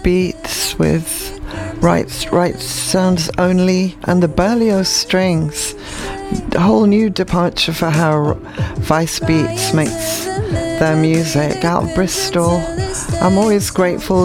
beats with right sounds only, and the Berlioz strings. A whole new departure for how Vice Beats makes their music out of Bristol. I'm always grateful